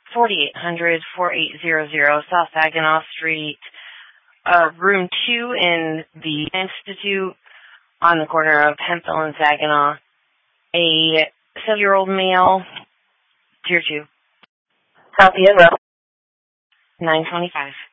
4800-4800 South Saginaw Street, room 2 in the Institute on the corner of Hemphill and Saginaw. A 7-year-old male, tier 2. Copy and roll. 925.